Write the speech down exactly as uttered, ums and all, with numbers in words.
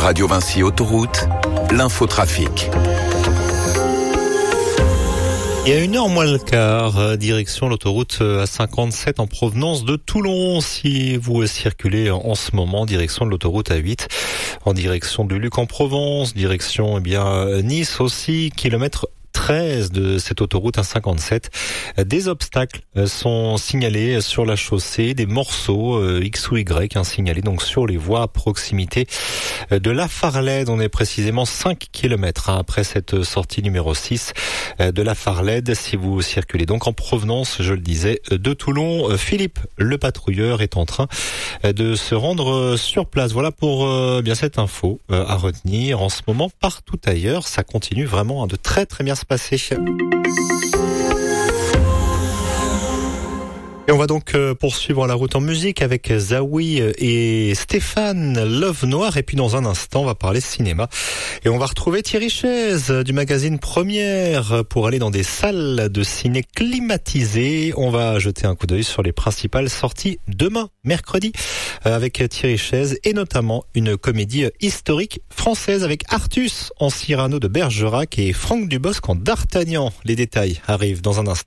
Radio Vinci Autoroute, l'infotrafic. Et à une heure moins le quart, direction l'autoroute A cinquante-sept en provenance de Toulon. Si vous circulez en ce moment, direction de l'autoroute A huit, en direction de Luc en Provence, direction eh bien Nice aussi, kilomètre treize de cette autoroute A cinquante-sept. Des obstacles sont signalés sur la chaussée, des morceaux X ou Y hein, signalés donc sur les voies à proximité de La Farlède. On est précisément cinq kilomètres hein, après cette sortie numéro six de La Farlède. Si vous circulez donc en provenance, je le disais, de Toulon, Philippe, le patrouilleur, est en train de se rendre sur place. Voilà pour euh, bien cette info euh, à retenir. En ce moment, partout ailleurs, ça continue vraiment hein, de très très bien se passer. Et on va donc poursuivre la route en musique avec Zawi et Stéphane, Love Noir. Et puis dans un instant, on va parler cinéma. Et on va retrouver Thierry Chaise du magazine Première pour aller dans des salles de ciné climatisées. On va jeter un coup d'œil sur les principales sorties demain, mercredi, avec Thierry Chaise et notamment une comédie historique française avec Artus en Cyrano de Bergerac et Franck Dubosc en D'Artagnan. Les détails arrivent dans un instant.